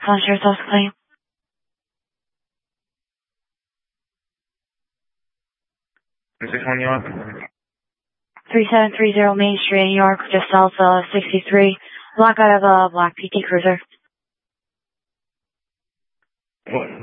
Concierge House claim. 3730 Main Street, New York, just south 63. Block out of a black PT Cruiser. What?